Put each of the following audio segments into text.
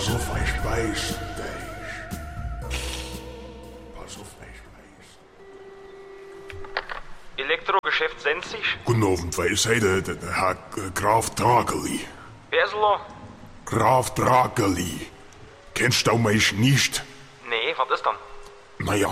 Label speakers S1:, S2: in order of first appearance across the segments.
S1: Pass auf, ich weiß dich. Pass auf, ich weiß.
S2: Elektrogeschäft Senzig?
S1: Guten Abend, wer ist heute der Herr Graf Drageli?
S2: Wer ist er?
S1: Graf Drageli. Kennst du mich nicht?
S2: Nee, was ist dann?
S1: Naja,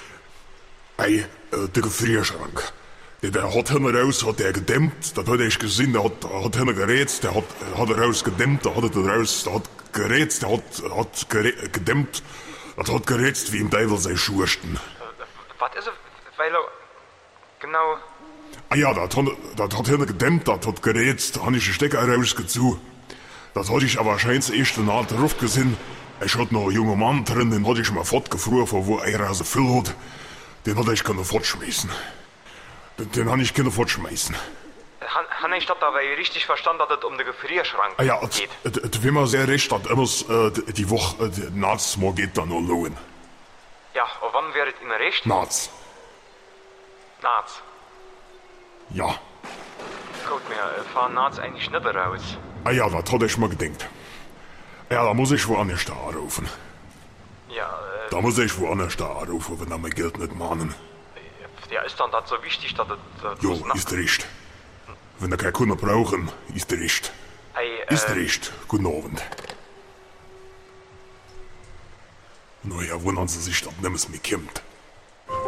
S1: der Gefrierschrank. Der hat hinten raus, hat der gedämmt, das hat ich gesehen, der hat hinten gerätzt, der hat raus gedämmt, der hat gerätzt, der hat gedämmt, das hat gerätzt wie im Teufel sei Schursten.
S2: Was ist er? Weil er... Genau...
S1: Ah ja, das hat hinten gedämmt, das hat gerätzt, da hab ich den Stecker rausgezogen. Das hatte ich aber wahrscheinlich erst nach drauf gesehen. Ich hatte noch einen jungen Mann drin, den hatte ich mal fortgefroren, von wo er so viel hat. Den hatte ich können fortschmeißen. Den habe ich können fortschmeißen.
S2: Han ich das aber richtig verstanden, dass es um den Gefrierschrank
S1: Ah ja,
S2: geht?
S1: es will mir sehr recht, dass immer die Woche nachts mal geht dann noch lohnen.
S2: Ja, und wann wäre es Ihnen recht?
S1: Nachts.
S2: Nachts.
S1: Ja.
S2: Gut, wir fahren nachts eigentlich nicht raus.
S1: Ah ja, das hatte ich mal gedacht. Ja, da muss ich woanders da anrufen.
S2: Ja,
S1: Da muss ich woanders da anrufen, wenn er mein Geld nicht mahnen.
S2: ja, ist dann das so wichtig, dass es...
S1: Jo, ist recht. Wenn er keine Kunden brauchen, ist recht.
S2: Hey,
S1: Ist recht. Guten Abend. Naja, wundern Sie sich, dass nichts mehr kommt.